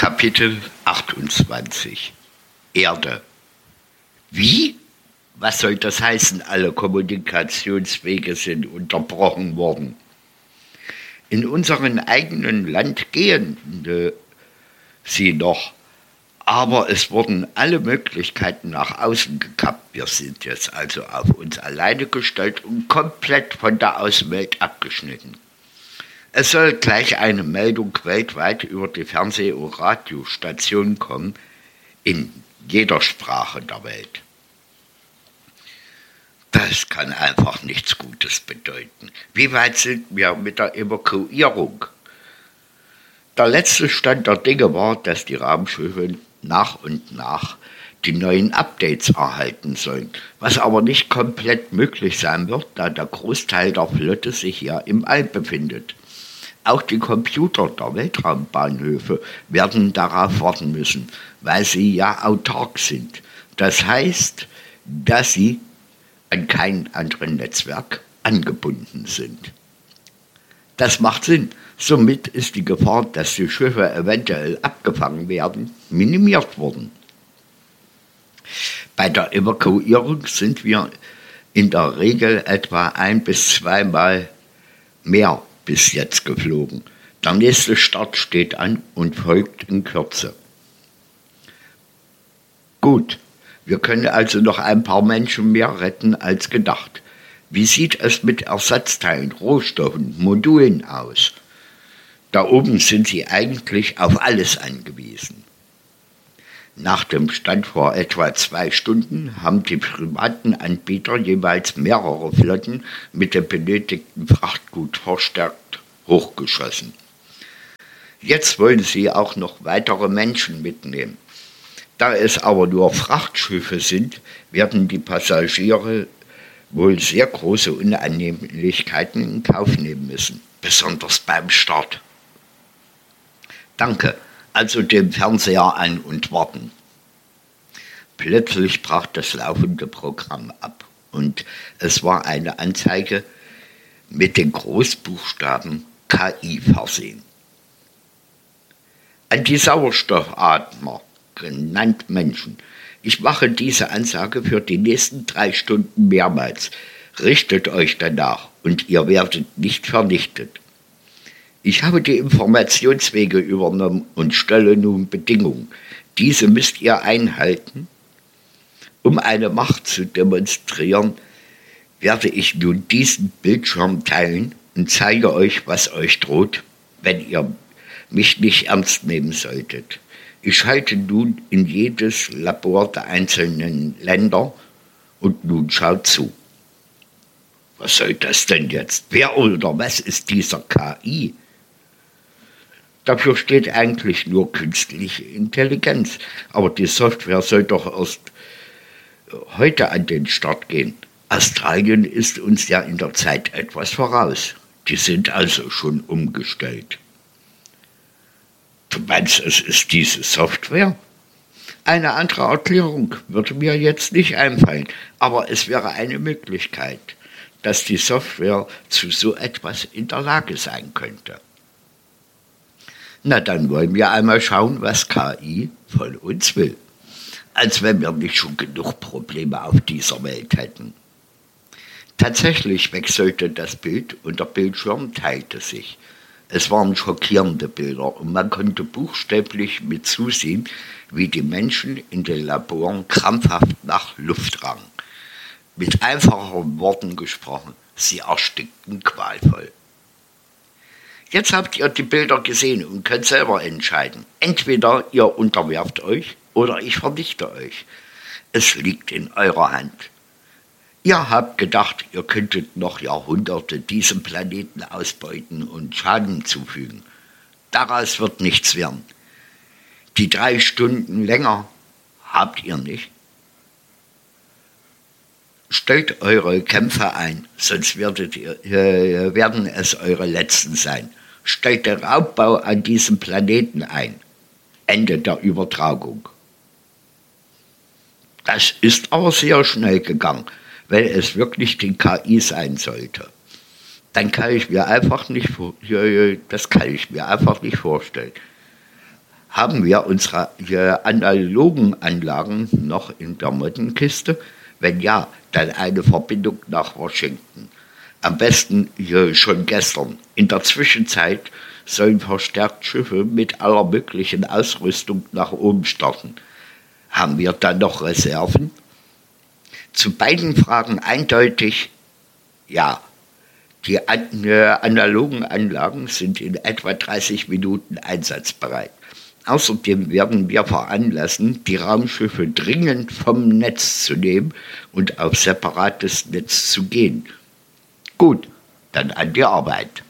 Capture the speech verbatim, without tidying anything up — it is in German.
Kapitel achtundzwanzig Erde. Wie? Was soll das heißen, alle Kommunikationswege sind unterbrochen worden? In unserem eigenen Land gehen äh, sie noch, aber es wurden alle Möglichkeiten nach außen gekappt. Wir sind jetzt also auf uns alleine gestellt und komplett von der Außenwelt abgeschnitten. Es soll gleich eine Meldung weltweit über die Fernseh- und Radiostationen kommen, in jeder Sprache der Welt. Das kann einfach nichts Gutes bedeuten. Wie weit sind wir mit der Evakuierung? Der letzte Stand der Dinge war, dass die Raumschiffe nach und nach die neuen Updates erhalten sollen, was aber nicht komplett möglich sein wird, da der Großteil der Flotte sich hier im All befindet. Auch die Computer der Weltraumbahnhöfe werden darauf warten müssen, weil sie ja autark sind. Das heißt, dass sie an kein anderes Netzwerk angebunden sind. Das macht Sinn. Somit ist die Gefahr, dass die Schiffe eventuell abgefangen werden, minimiert worden. Bei der Evakuierung sind wir in der Regel etwa ein- bis zweimal mehr bis jetzt geflogen. Der nächste Start steht an und folgt in Kürze. Gut, wir können also noch ein paar Menschen mehr retten als gedacht. Wie sieht es mit Ersatzteilen, Rohstoffen, Modulen aus? Da oben sind sie eigentlich auf alles angewiesen. Nach dem Stand vor etwa zwei Stunden haben die privaten Anbieter jeweils mehrere Flotten mit dem benötigten Frachtgut verstärkt hochgeschossen. Jetzt wollen sie auch noch weitere Menschen mitnehmen. Da es aber nur Frachtschiffe sind, werden die Passagiere wohl sehr große Unannehmlichkeiten in Kauf nehmen müssen, besonders beim Start. Danke. Also den Fernseher an und warten. Plötzlich brach das laufende Programm ab und es war eine Anzeige mit den Großbuchstaben K I versehen. An die Sauerstoffatmer, genannt Menschen. Ich mache diese Ansage für die nächsten drei Stunden mehrmals. Richtet euch danach und ihr werdet nicht vernichtet. Ich habe die Informationswege übernommen und stelle nun Bedingungen. Diese müsst ihr einhalten. Um eine Macht zu demonstrieren, werde ich nun diesen Bildschirm teilen und zeige euch, was euch droht, wenn ihr mich nicht ernst nehmen solltet. Ich schalte nun in jedes Labor der einzelnen Länder und nun schaut zu. Was soll das denn jetzt? Wer oder was ist dieser K I? Dafür steht eigentlich nur künstliche Intelligenz. Aber die Software soll doch erst heute an den Start gehen. Australien ist uns ja in der Zeit etwas voraus. Die sind also schon umgestellt. Du meinst, es ist diese Software? Eine andere Erklärung würde mir jetzt nicht einfallen, aber es wäre eine Möglichkeit, dass die Software zu so etwas in der Lage sein könnte. Na, dann wollen wir einmal schauen, was K I von uns will. Als wenn wir nicht schon genug Probleme auf dieser Welt hätten. Tatsächlich wechselte das Bild und der Bildschirm teilte sich. Es waren schockierende Bilder und man konnte buchstäblich mit zusehen, wie die Menschen in den Laboren krampfhaft nach Luft rangen. Mit einfachen Worten gesprochen, sie erstickten qualvoll. Jetzt habt ihr die Bilder gesehen und könnt selber entscheiden. Entweder ihr unterwerft euch oder ich vernichte euch. Es liegt in eurer Hand. Ihr habt gedacht, ihr könntet noch Jahrhunderte diesem Planeten ausbeuten und Schaden zufügen. Daraus wird nichts werden. Die drei Stunden länger habt ihr nicht. Stellt eure Kämpfe ein, sonst werdet ihr, äh, werden es eure letzten sein. Stellt den Raubbau an diesem Planeten ein. Ende der Übertragung. Das ist aber sehr schnell gegangen, weil es wirklich die K I sein sollte. Dann kann ich mir einfach nicht, das kann ich mir einfach nicht vorstellen. Haben wir unsere äh, analogen Anlagen noch in der Mottenkiste? Wenn ja, dann eine Verbindung nach Washington. Am besten äh, schon gestern. In der Zwischenzeit sollen verstärkt Schiffe mit aller möglichen Ausrüstung nach oben starten. Haben wir dann noch Reserven? Zu beiden Fragen eindeutig ja. Die an, äh, analogen Anlagen sind in etwa dreißig Minuten einsatzbereit. Außerdem werden wir veranlassen, die Raumschiffe dringend vom Netz zu nehmen und auf separates Netz zu gehen. Gut, dann an die Arbeit.